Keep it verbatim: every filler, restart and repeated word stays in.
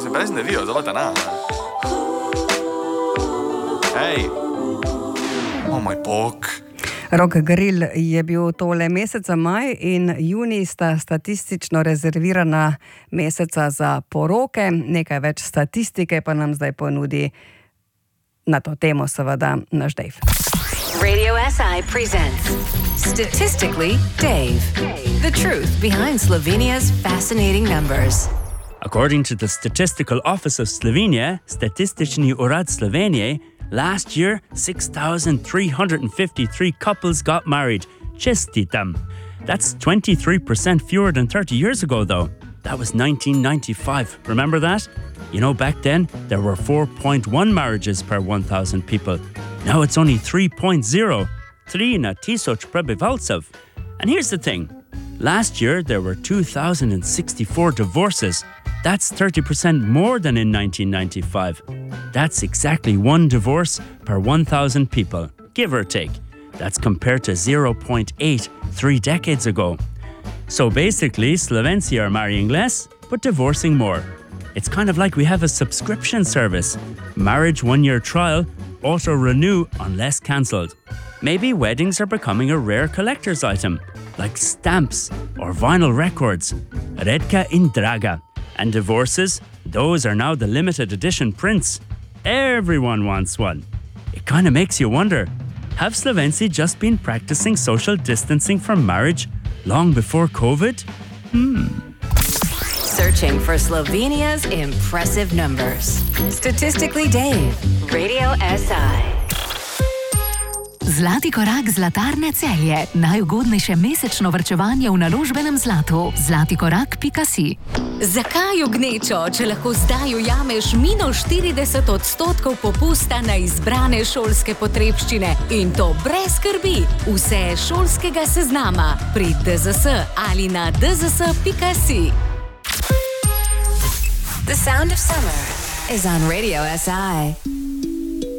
parece un desvío, zalata nada. Hej! O moj bog! Rok Gril je bil tole meseca maj in junij sta statistično rezervirana meseca za poroke. Nekaj več statistike pa nam zdaj ponudi na to temo seveda naš Dave. Radio S I presents Statistically Dave. The truth behind Slovenia's fascinating numbers. According to the Statistical Office of Slovenia, Statistični urad Slovenije, last year, six thousand three hundred fifty-three couples got married. Čestitam. That's twenty-three percent fewer than thirty years ago, though. That was nineteen ninety-five. Remember that? You know, back then, there were four point one marriages per one thousand people. Now it's only three point oh. Three na tisoč prebivalcev. And here's the thing. Last year, there were two thousand sixty-four divorces. That's thirty percent more than in nineteen ninety-five. That's exactly one divorce per one thousand people, give or take. That's compared to zero point eight three decades ago. So basically, Slovenci are marrying less, but divorcing more. It's kind of like we have a subscription service. Marriage one-year trial, auto-renew unless cancelled. Maybe weddings are becoming a rare collector's item, like stamps or vinyl records. Redka in draga. And divorces, those are now the limited edition prints. Everyone wants one. It kind of makes you wonder, have Slovenci just been practicing social distancing from marriage long before COVID? Hmm. Searching for Slovenia's impressive numbers. Statistically Dave. Radio S I. Zlati korak Zlatarne Celje. Najugodnejše mesečno varčevanje v naložbenem zlatu. zlati korak pika si. Zakaj v gnečo, če lahko zdaj ujameš minus štirideset odstotkov popusta na izbrane šolske potrebščine? In to brez skrbi. Vse šolskega seznama pri D Z S ali na d z s pika si. The sound of summer is on Radio S I.